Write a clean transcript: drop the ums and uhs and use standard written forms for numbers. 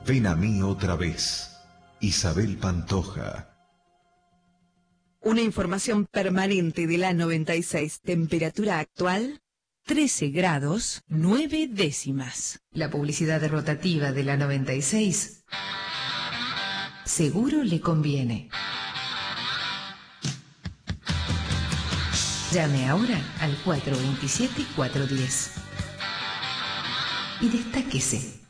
Ven a mí otra vez. Isabel Pantoja. Una información permanente de la 96. Temperatura actual, 13 grados 9 décimas. La publicidad rotativa de la 96 seguro le conviene. Llame ahora al 427-410 y destáquese.